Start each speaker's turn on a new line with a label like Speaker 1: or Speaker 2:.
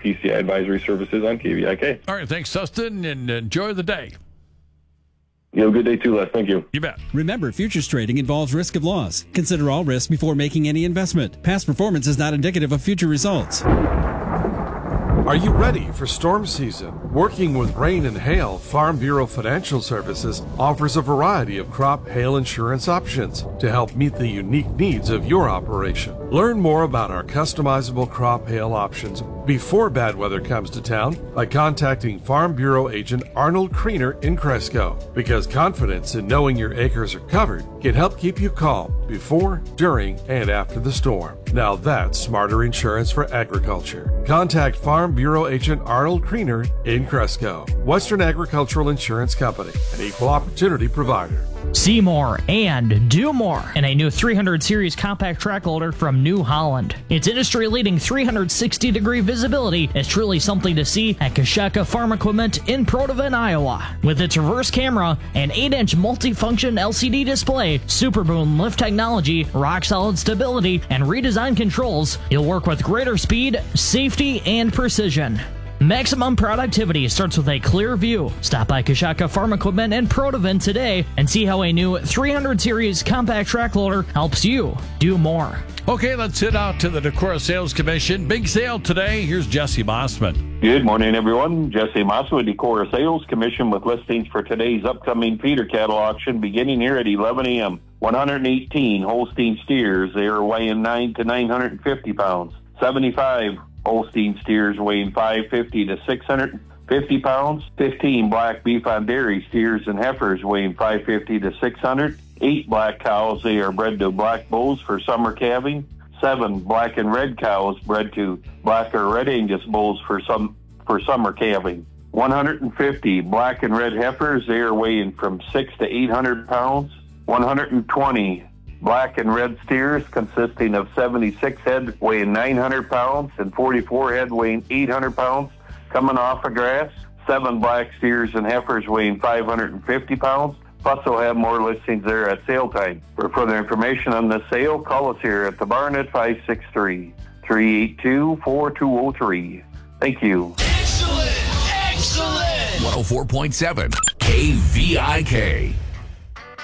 Speaker 1: PCI Advisory Services on KVIK.
Speaker 2: All right, thanks, Dustin, and enjoy the day.
Speaker 1: You have a good day too, Les. Thank you.
Speaker 2: You bet.
Speaker 3: Remember, futures trading involves risk of loss. Consider all risks before making any investment. Past performance is not indicative of future results.
Speaker 4: Are you ready for storm season? Working with rain and hail, Farm Bureau Financial Services offers a variety of crop hail insurance options to help meet the unique needs of your operation. Learn more about our customizable crop hail options before bad weather comes to town by contacting Farm Bureau agent Arnold Kriener in Cresco, because confidence in knowing your acres are covered can help keep you calm before, during, and after the storm. Now that's smarter insurance for agriculture. Contact Farm Bureau agent Arnold Kriener in Cresco. Western Agricultural Insurance Company, an equal opportunity provider.
Speaker 5: See more and do more in a new 300 series compact track loader from New Holland. Its industry-leading 360-degree visibility is truly something to see at Kashaka Farm Equipment in Protivin, Iowa. With its reverse camera and 8-inch multifunction LCD display, Super Boom lift technology, rock-solid stability, and redesigned controls, you'll work with greater speed, safety, and precision. Maximum productivity starts with a clear view. Stop by Kashaka Farm Equipment in Protivin today and see how a new 300 series compact track loader helps you do more.
Speaker 2: Okay, let's head out to the Decorah Sales Commission. Big sale today. Here's Jesse Mossman.
Speaker 6: Good morning, everyone. Jesse Mossman with Decorah Sales Commission with listings for today's upcoming feeder cattle auction beginning here at 11 a.m. 118 Holstein steers. They are weighing 9 to 950 pounds. 75 Holstein steers weighing 550 to 650 pounds. 15 black beef on dairy steers and heifers weighing 550 to 600. 8 black cows, they are bred to black bulls for summer calving. 7 black and red cows bred to black or red Angus bulls for summer calving. 150 black and red heifers, they are weighing from 6 to 800 pounds. 120 black and red steers consisting of 76 head weighing 900 pounds and 44 head weighing 800 pounds coming off of grass. 7 black steers and heifers weighing 550 pounds. Plus, we'll have more listings there at sale time. For further information on this sale, call us here at the barn at 563-382-4203. Thank you.
Speaker 7: Excellent! 104.7 KVIK.